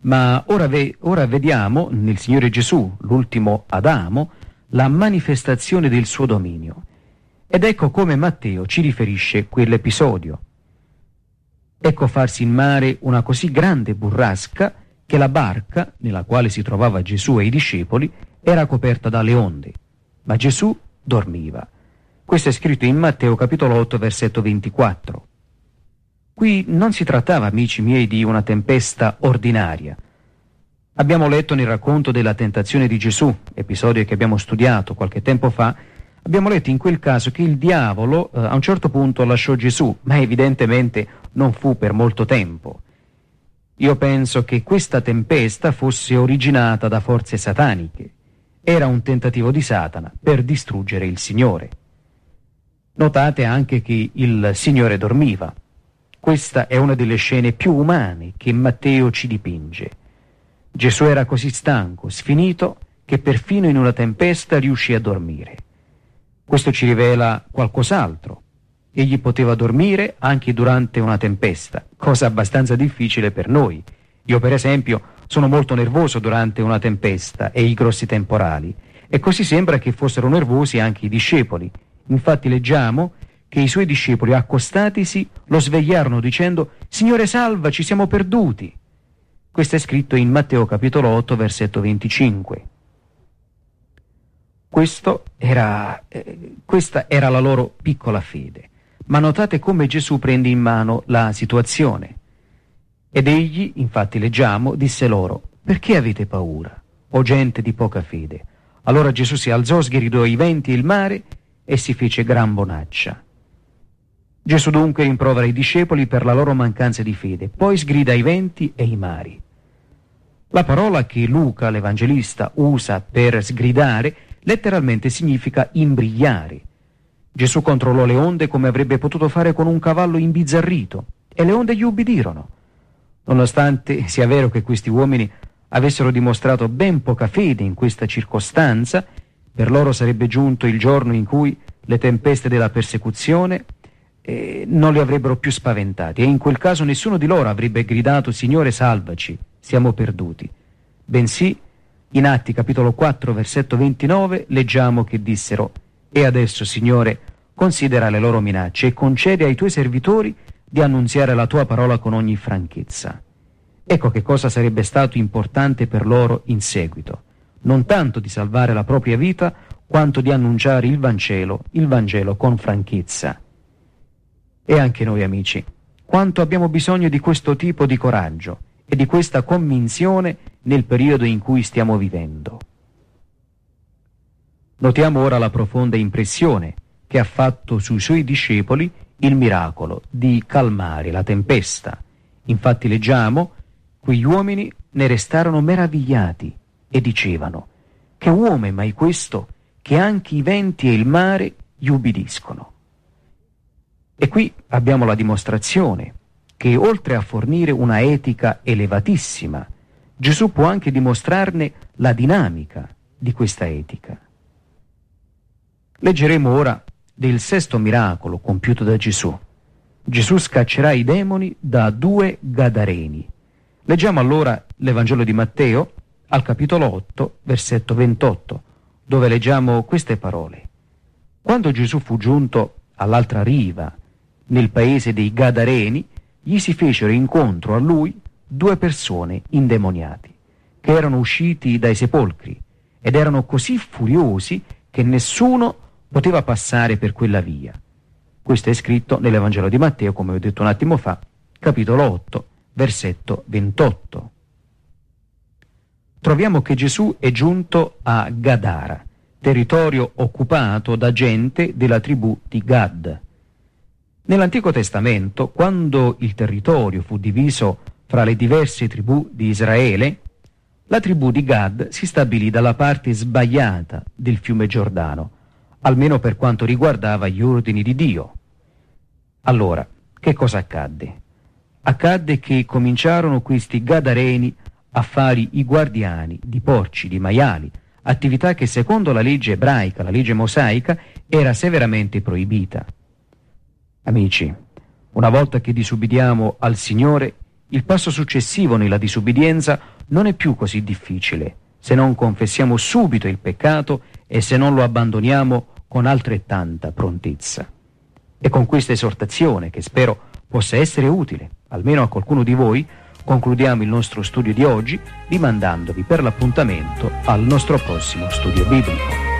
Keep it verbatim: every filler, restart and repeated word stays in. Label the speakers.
Speaker 1: Ma ora, ve- ora vediamo nel Signore Gesù, l'ultimo Adamo, la manifestazione del suo dominio. Ed ecco come Matteo ci riferisce quell'episodio. Ecco farsi in mare una così grande burrasca che la barca, nella quale si trovava Gesù e i discepoli, era coperta dalle onde, ma Gesù dormiva. Questo è scritto in Matteo capitolo otto, versetto ventiquattro. Qui non si trattava, amici miei, di una tempesta ordinaria. Abbiamo letto nel racconto della tentazione di Gesù, episodio che abbiamo studiato qualche tempo fa, abbiamo letto in quel caso che il diavolo eh, a un certo punto lasciò Gesù, ma evidentemente non fu per molto tempo. Io penso che questa tempesta fosse originata da forze sataniche. Era un tentativo di Satana per distruggere il Signore. Notate anche che il Signore dormiva. Questa è una delle scene più umane che Matteo ci dipinge. Gesù era così stanco, sfinito, che perfino in una tempesta riuscì a dormire. Questo ci rivela qualcos'altro. Egli poteva dormire anche durante una tempesta, cosa abbastanza difficile per noi. Io, per esempio, sono molto nervoso durante una tempesta e i grossi temporali, e così sembra che fossero nervosi anche i discepoli. Infatti leggiamo che i suoi discepoli, accostatisi, lo svegliarono dicendo: «Signore, salvaci, siamo perduti!» Questo è scritto in Matteo capitolo otto, versetto venticinque. Questo era, eh, questa era la loro piccola fede. Ma notate come Gesù prende in mano la situazione. Ed egli, infatti leggiamo, disse loro: «Perché avete paura, o gente di poca fede?» Allora Gesù si alzò, sgridò i venti e il mare e si fece gran bonaccia. Gesù dunque rimprovera i discepoli per la loro mancanza di fede, poi sgrida i venti e i mari. La parola che Luca, l'Evangelista, usa per sgridare letteralmente significa imbrigliare. Gesù controllò le onde come avrebbe potuto fare con un cavallo imbizzarrito, e le onde gli ubbidirono. Nonostante sia vero che questi uomini avessero dimostrato ben poca fede in questa circostanza, per loro sarebbe giunto il giorno in cui le tempeste della persecuzione eh, non li avrebbero più spaventati, e in quel caso nessuno di loro avrebbe gridato: «Signore, salvaci, siamo perduti». Bensì, in Atti capitolo quattro, versetto ventinove, leggiamo che dissero: «E adesso, Signore, considera le loro minacce e concede ai tuoi servitori di annunziare la tua parola con ogni franchezza». Ecco che cosa sarebbe stato importante per loro in seguito: non tanto di salvare la propria vita, quanto di annunciare il Vangelo, il Vangelo con franchezza. E anche noi, amici, quanto abbiamo bisogno di questo tipo di coraggio e di questa convinzione nel periodo in cui stiamo vivendo. Notiamo ora la profonda impressione che ha fatto sui suoi discepoli il miracolo di calmare la tempesta. Infatti leggiamo: quegli uomini ne restarono meravigliati e dicevano: «Che uomo è mai questo, che anche i venti e il mare gli ubbidiscono?» E qui abbiamo la dimostrazione che, oltre a fornire una etica elevatissima, Gesù può anche dimostrarne la dinamica di questa etica. Leggeremo ora del sesto miracolo compiuto da Gesù. Gesù scaccerà i demoni da due gadareni. Leggiamo allora l'Evangelo di Matteo al capitolo otto, versetto ventotto, dove leggiamo queste parole: «Quando Gesù fu giunto all'altra riva, nel paese dei Gadareni, gli si fecero incontro a lui due persone indemoniati, che erano usciti dai sepolcri, ed erano così furiosi che nessuno poteva passare per quella via». Questo è scritto nell'Evangelo di Matteo, come ho detto un attimo fa, capitolo otto, versetto ventotto. Troviamo che Gesù è giunto a Gadara, territorio occupato da gente della tribù di Gad. Nell'Antico Testamento, quando il territorio fu diviso fra le diverse tribù di Israele, la tribù di Gad si stabilì dalla parte sbagliata del fiume Giordano, almeno per quanto riguardava gli ordini di Dio. Allora, che cosa accadde? Accadde che cominciarono questi Gadareni a fare i guardiani di porci, di maiali, attività che secondo la legge ebraica, la legge mosaica, era severamente proibita. Amici, una volta che disubbidiamo al Signore, Il passo successivo nella disubbidienza non è più così difficile, se non confessiamo subito il peccato e se non lo abbandoniamo con altrettanta prontezza. E con questa esortazione, che spero possa essere utile, almeno a qualcuno di voi, concludiamo il nostro studio di oggi, rimandandovi per l'appuntamento al nostro prossimo studio biblico.